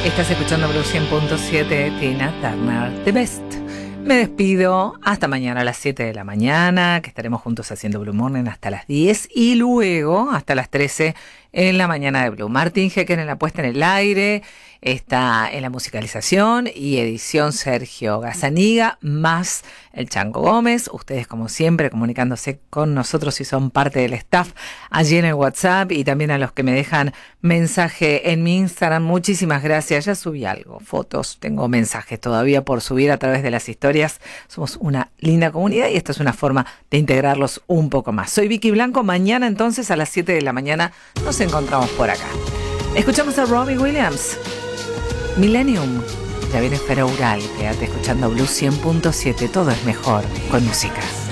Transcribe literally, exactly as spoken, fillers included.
Estás escuchando Blue cien punto siete, Tina Turner, The Best. Me despido hasta mañana a las siete de la mañana, que estaremos juntos haciendo Blue Morning hasta las diez y luego hasta las trece en la mañana de Blue. Martín Hecker en la puesta en el aire, está en la musicalización y edición Sergio Gazaniga, más el Chango Gómez. Ustedes, como siempre, comunicándose con nosotros si son parte del staff allí en el WhatsApp, y también a los que me dejan mensaje en mi Instagram. Muchísimas gracias. Ya subí algo, fotos, tengo mensajes todavía por subir a través de las historias. Somos una linda comunidad y esta es una forma de integrarlos un poco más. Soy Vicky Blanco. Mañana entonces a las siete de la mañana nos encontramos por acá. Escuchamos a Robbie Williams, Millennium. Ya viene Esfera Ural. Quédate escuchando Blue cien punto siete. Todo es mejor con música.